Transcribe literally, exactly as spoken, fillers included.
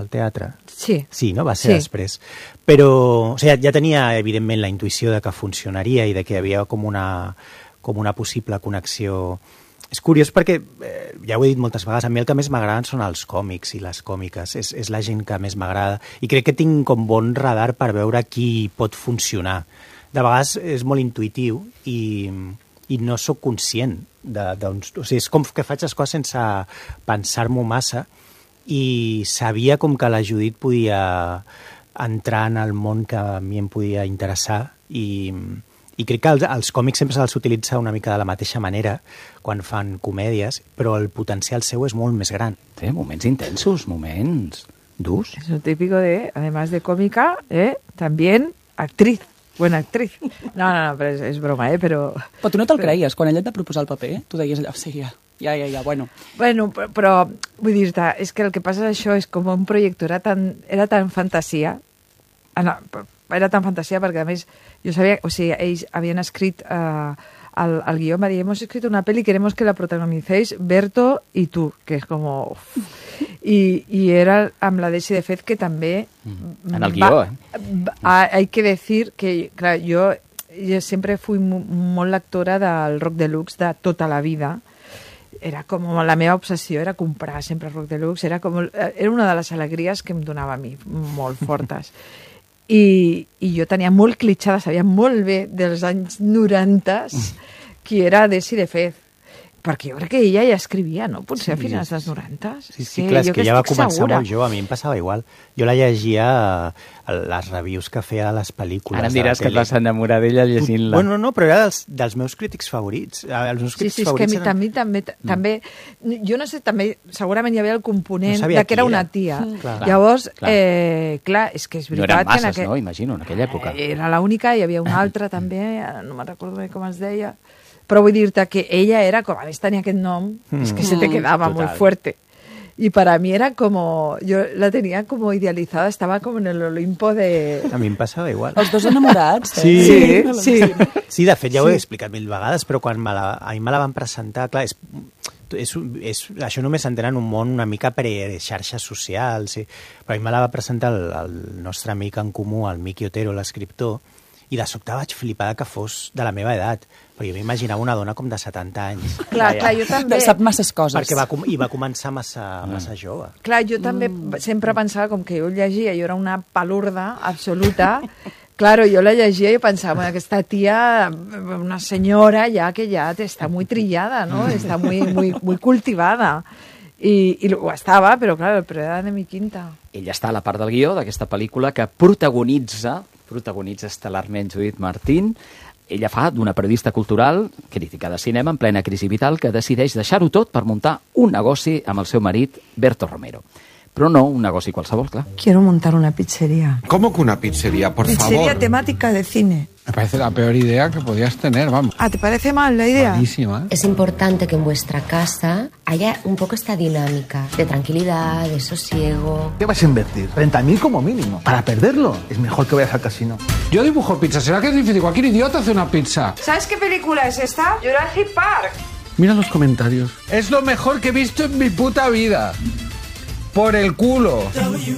al teatre? Sí. Sí, no? Va ser sí. després. Però, o sigui, ja tenia, evidentment, la intuïció de que funcionaria i de que hi havia com una, com una possible connexió. És curiós perquè, eh, ja ho he dit moltes vegades, a mi el que més m'agraden són els còmics i les còmiques. És, és la gent que més m'agrada. I crec que tinc com bon radar per veure qui pot funcionar. De vegades és molt intuïtiu i, i no sóc conscient de, de, o sigui, és com que faig les coses sense pensar-m'ho massa i sabia com que la Judit podia entrar en el món que a mi em podia interessar i... I crec que els, els còmics sempre se'ls utilitza una mica de la mateixa manera quan fan comèdies, però el potencial seu és molt més gran. Sí, moments intensos, moments durs. Es lo típico de, además de cómica, eh, también actriz, buena actriz. No, no, no, però és, és broma, eh, però... Però tu no te'l creies, quan ell et va proposar el paper, tu deies allò, sí, ja, ja, ja, ja bueno. Bueno, però, però vull dir-te, és que el que passa és això, és com un projecte, era tan, era tan fantasia, ah, no, era tan fantasia perquè, a més, jo sabia, o sigui, ells havien escrit eh, el, el guió, em va dir, hemos escrito una peli, queremos que la protagonicéis Berto i tu, que és com... I, i era amb la Desi de Fez, que també... Mm. En el guió, va, eh? Va, hay que decir que, clar, jo, jo sempre fui molt lectora del Rock Deluxe de tota la vida. Era com la meva obsessió, era comprar sempre Rock Deluxe, era, com, era una de les alegries que em donava a mi, molt fortes. I, i jo tenia molt clitxada, sabia molt bé dels anys noranta qui era Desi de Fez, perquè jo crec que ella ja escrivia, no? Potser sí, a finals dels noranta. Sí, sí, clar, és que ella va començar segura. Molt jove, a mi em passava igual. Jo la llegia a les reviews que feia a les pel·lícules. Ara em diràs que et vas enamorar d'ella llegint-la. Bueno, no, però era dels, dels meus crítics favorits. Els meus crítics sí, sí, és favorits que a mi eren... també, també, també... Jo no sé, també, segurament hi havia el component no de que era, era una tia. Mm. Clar, Llavors, clar. Eh, clar, és que és veritat... No eren masses, que en aquell... no? Imagino, en aquella època. Era l'única, hi havia una altra també, no me'n recordo bé com es deia... Però vull dir-te que ella era, com a més tenia aquest nom, mm. és que se te quedava mm, muy fuerte. Y para mí era como, yo la tenía como idealizada, estaba como en el Olimpo de... A mi em passava igual. Els dos enamorats. Eh? Sí, sí, sí. Sí, de fet, ja ho sí. he explicat mil vegades, però quan me la, a mi me la van presentar, clar, és, és, és, això només s'entén en un món una mica pre-xarxes socials, sí. Però a mi me la va presentar el, el nostre amic en comú, el Miki Otero, l'escriptor, i de sobte vaig flipar que fos de la meva edat, però jo m'imaginava una dona com de setanta anys. Clar, clar, jo també... Sap masses coses. Perquè va, i va començar massa, massa jove. Clar, jo també mm. sempre pensava, com que jo llegia, jo era una palurda absoluta, claro, jo la llegia i pensava, bueno, aquesta tia, una senyora ja que ja està muy trillada, ¿no? Està muy, muy, muy cultivada. I, i ho estava, però clar, però era de mi quinta. Ella està a la part del guió d'aquesta pel·lícula que protagonitza protagonitza estel·larment Judit Martín. Ella fa d'una periodista cultural, crítica de cinema en plena crisi vital, que decideix deixar-ho tot per muntar un negoci amb el seu marit, Berto Romero. Però no un negoci qualsevol, clar. Quiero montar una pizzería. ¿Cómo que una pizzería, por pizzería favor? Pizzería temática de cine. Me parece la peor idea que podías tener, vamos. Ah, ¿te parece mal la idea? Malísima. Es importante que en vuestra casa haya un poco esta dinámica de tranquilidad, de sosiego. ¿Qué vas a invertir? treinta mil como mínimo. Para perderlo, es mejor que vayas al casino. Yo dibujo pizza. ¿Será que es difícil? Cualquier idiota hace una pizza. ¿Sabes qué película es esta? Jurassic Park. Mira los comentarios. Es lo mejor que he visto en mi puta vida. Por el culo.